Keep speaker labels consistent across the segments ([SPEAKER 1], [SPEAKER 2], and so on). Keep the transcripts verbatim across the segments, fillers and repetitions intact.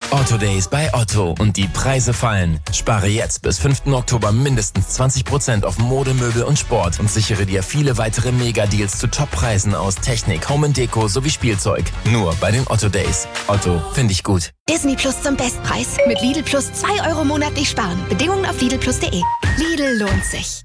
[SPEAKER 1] Otto Days bei Otto und die Preise fallen. Spare jetzt bis fünften Oktober mindestens zwanzig Prozent auf Mode, Möbel und Sport und sichere dir viele weitere Mega-Deals zu Top-Preisen aus Technik, Home und Deko sowie Spielzeug. Nur bei den Otto Days. Otto, finde ich gut.
[SPEAKER 2] Disney Plus zum Bestpreis. Mit Lidl Plus zwei Euro monatlich sparen. Bedingungen auf lidl plus punkt de. Lidl lohnt sich.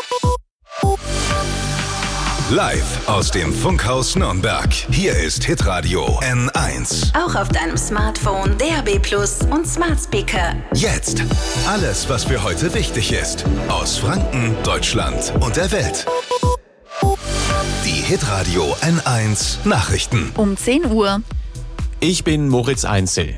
[SPEAKER 3] Live aus dem Funkhaus Nürnberg. Hier ist Hitradio N eins.
[SPEAKER 4] Auch auf deinem Smartphone, D A B Plus und Smart Speaker.
[SPEAKER 3] Jetzt alles, was für heute wichtig ist. Aus Franken, Deutschland und der Welt. Die Hitradio N eins Nachrichten.
[SPEAKER 5] Um zehn Uhr.
[SPEAKER 6] Ich bin Moritz Einzel.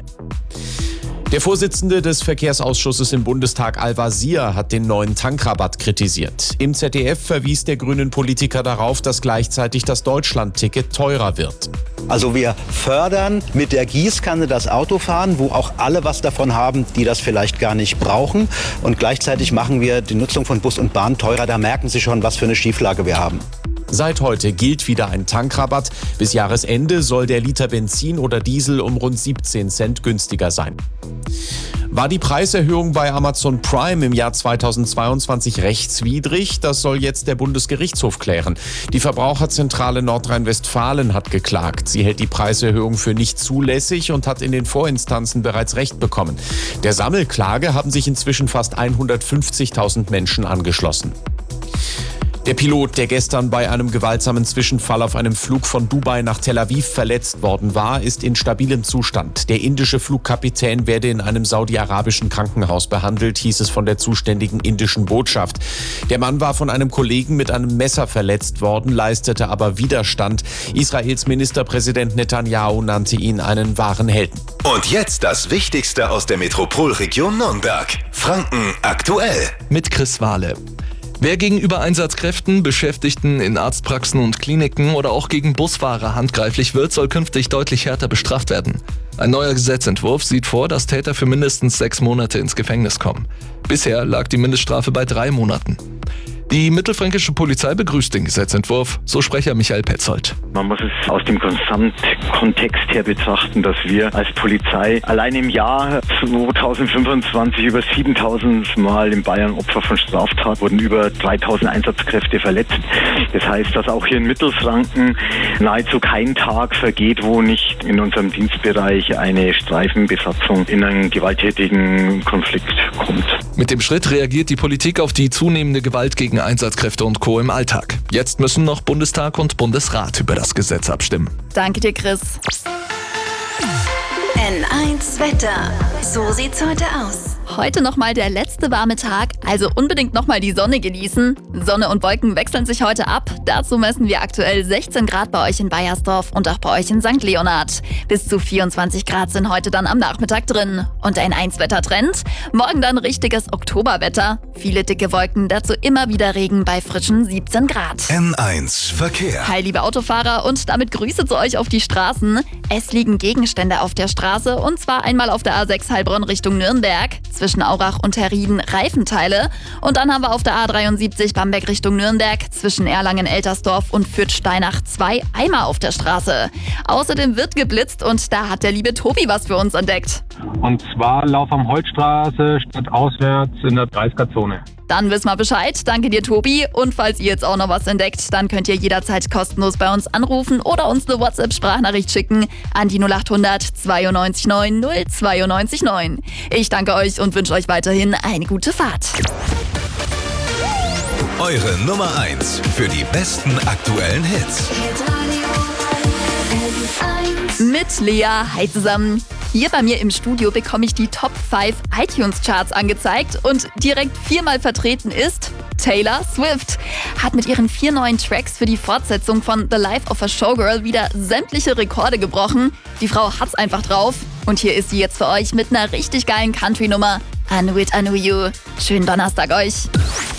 [SPEAKER 6] Der Vorsitzende des Verkehrsausschusses im Bundestag Al-Wazir hat den neuen Tankrabatt kritisiert. Im Z D F verwies der grünen Politiker darauf, dass gleichzeitig das Deutschland-Ticket teurer wird.
[SPEAKER 7] Also wir fördern mit der Gießkanne das Autofahren, wo auch alle was davon haben, die das vielleicht gar nicht brauchen. Und gleichzeitig machen wir die Nutzung von Bus und Bahn teurer. Da merken Sie schon, was für eine Schieflage wir haben.
[SPEAKER 6] Seit heute gilt wieder ein Tankrabatt. Bis Jahresende soll der Liter Benzin oder Diesel um rund siebzehn Cent günstiger sein. War die Preiserhöhung bei Amazon Prime im Jahr zweitausendzweiundzwanzig rechtswidrig? Das soll jetzt der Bundesgerichtshof klären. Die Verbraucherzentrale Nordrhein-Westfalen hat geklagt. Sie hält die Preiserhöhung für nicht zulässig und hat in den Vorinstanzen bereits Recht bekommen. Der Sammelklage haben sich inzwischen fast hundertfünfzigtausend Menschen angeschlossen. Der Pilot, der gestern bei einem gewaltsamen Zwischenfall auf einem Flug von Dubai nach Tel Aviv verletzt worden war, ist in stabilem Zustand. Der indische Flugkapitän werde in einem saudi-arabischen Krankenhaus behandelt, hieß es von der zuständigen indischen Botschaft. Der Mann war von einem Kollegen mit einem Messer verletzt worden, leistete aber Widerstand. Israels Ministerpräsident Netanyahu nannte ihn einen wahren Helden.
[SPEAKER 3] Und jetzt das Wichtigste aus der Metropolregion Nürnberg. Franken aktuell.
[SPEAKER 8] Mit Chris Wahle. Wer gegenüber Einsatzkräften, Beschäftigten in Arztpraxen und Kliniken oder auch gegen Busfahrer handgreiflich wird, soll künftig deutlich härter bestraft werden. Ein neuer Gesetzentwurf sieht vor, dass Täter für mindestens sechs Monate ins Gefängnis kommen. Bisher lag die Mindeststrafe bei drei Monaten. Die mittelfränkische Polizei begrüßt den Gesetzentwurf, so Sprecher Michael Petzold.
[SPEAKER 9] Man muss es aus dem Gesamtkontext her betrachten, dass wir als Polizei allein im Jahr zweitausendfünfundzwanzig über siebentausend Mal in Bayern Opfer von Straftaten wurden, über dreitausend Einsatzkräfte verletzt. Das heißt, dass auch hier in Mittelfranken nahezu kein Tag vergeht, wo nicht in unserem Dienstbereich eine Streifenbesatzung in einen gewalttätigen Konflikt kommt.
[SPEAKER 8] Mit dem Schritt reagiert die Politik auf die zunehmende Gewalt gegen Einsatzkräfte und Co. im Alltag. Jetzt müssen noch Bundestag und Bundesrat über das Gesetz abstimmen.
[SPEAKER 5] Danke dir, Chris.
[SPEAKER 4] N eins Wetter. So sieht's heute aus.
[SPEAKER 5] Heute nochmal der letzte warme Tag, also unbedingt nochmal die Sonne genießen. Sonne und Wolken wechseln sich heute ab. Dazu messen wir aktuell sechzehn Grad bei euch in Baiersdorf und auch bei euch in Sankt Leonhard. Bis zu vierundzwanzig Grad sind heute dann am Nachmittag drin. Und ein eins Wettertrend. Morgen dann richtiges Oktoberwetter. Viele dicke Wolken, dazu immer wieder Regen bei frischen siebzehn Grad.
[SPEAKER 3] N eins Verkehr.
[SPEAKER 5] Hi liebe Autofahrer und damit Grüße zu euch auf die Straßen. Es liegen Gegenstände auf der Straße und zwar einmal auf der A sechs Heilbronn Richtung Nürnberg. Zwischen Aurach und Herrieden Reifenteile. Und dann haben wir auf der A dreiundsiebzig Bamberg Richtung Nürnberg zwischen Erlangen-Eltersdorf und Fürth-Steinach zwei Eimer auf der Straße. Außerdem wird geblitzt und da hat der liebe Tobi was für uns entdeckt.
[SPEAKER 10] Und zwar Lauf am Holzstraße statt auswärts in der dreißiger-Zone.
[SPEAKER 5] Dann wissen wir Bescheid. Danke dir, Tobi. Und falls ihr jetzt auch noch was entdeckt, dann könnt ihr jederzeit kostenlos bei uns anrufen oder uns eine WhatsApp-Sprachnachricht schicken an die null acht hundert zweiundneunzig neun null zweiundneunzig neun. Ich danke euch und wünsche euch weiterhin eine gute Fahrt.
[SPEAKER 3] Eure Nummer eins für die besten aktuellen Hits.
[SPEAKER 5] Mit Lea, hi zusammen. Hier bei mir im Studio bekomme ich die Top fünf iTunes-Charts angezeigt und direkt viermal vertreten ist Taylor Swift. Hat mit ihren vier neuen Tracks für die Fortsetzung von The Life of a Showgirl wieder sämtliche Rekorde gebrochen. Die Frau hat's einfach drauf. Und hier ist sie jetzt für euch mit einer richtig geilen Country-Nummer. I Knew It, I Knew You. Schönen Donnerstag euch.